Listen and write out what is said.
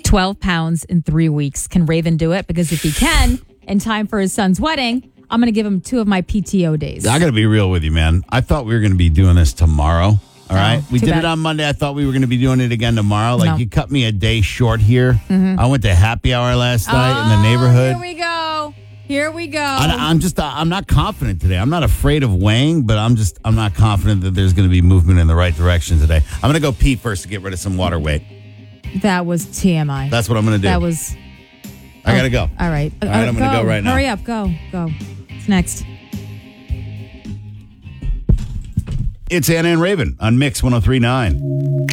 12 pounds in 3 weeks. Can Raven do it? Because if he can, in time for his son's wedding, I'm going to give him 2 of my PTO days. I got to be real with you, man. I thought we were going to be doing this tomorrow. All right. We did bad. it on Monday. I thought we were going to be doing it again tomorrow. Like, No. you cut me a day short here. I went to happy hour last night in the neighborhood. Here we go. I'm not confident today. I'm not afraid of weighing, but I'm not confident that there's going to be movement in the right direction today. I'm going to go pee first to get rid of some water weight. That was TMI. That's what I'm going to do. That was. I got to go. All right. All right, I'm going to go right now. Hurry up. Go. What's next? It's Anna and Raven on Mix 103.9.